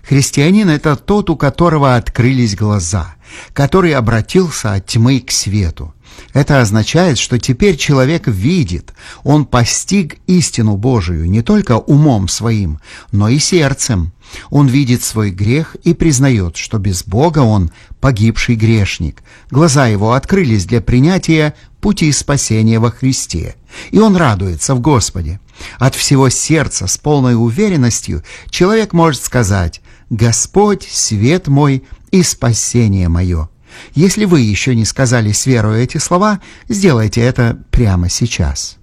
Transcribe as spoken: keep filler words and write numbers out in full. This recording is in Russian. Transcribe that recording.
Христианин — это тот, у которого открылись глаза, который обратился от тьмы к свету. Это означает, что теперь человек видит, он постиг истину Божию не только умом своим, но и сердцем. Он видит свой грех и признает, что без Бога он погибший грешник. Глаза его открылись для принятия пути спасения во Христе, и он радуется в Господе. От всего сердца с полной уверенностью человек может сказать: «Господь, свет мой и спасение мое». Если вы еще не сказали с верой эти слова, сделайте это прямо сейчас.